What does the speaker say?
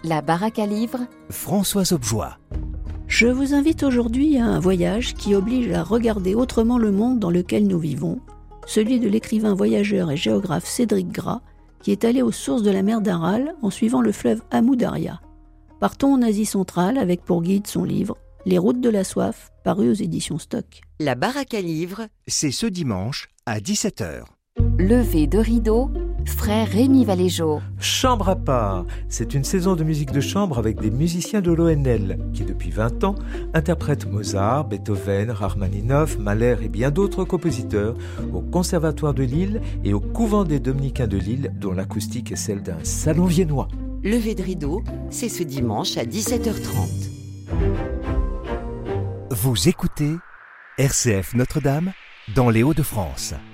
La baraque à livres, Françoise Objoie. Je vous invite aujourd'hui à un voyage qui oblige à regarder autrement le monde dans lequel nous vivons, celui de l'écrivain voyageur et géographe Cédric Gras, qui est allé aux sources de la mer d'Aral en suivant le fleuve Amou Daria. Partons en Asie centrale avec pour guide son livre « Les routes de la soif » paru aux éditions Stock. La baraque à livres, C'est ce dimanche à 17h. lever de rideau, frère Rémi Valéjo. Chambre à part, c'est une saison de musique de chambre avec des musiciens de l'ONL qui, depuis 20 ans, interprètent Mozart, Beethoven, Rachmaninoff, Mahler et bien d'autres compositeurs au Conservatoire de Lille et au Couvent des Dominicains de Lille, dont l'acoustique est celle d'un salon viennois. lever de rideau, c'est ce dimanche à 17h30. Vous écoutez RCF Notre-Dame dans les Hauts-de-France.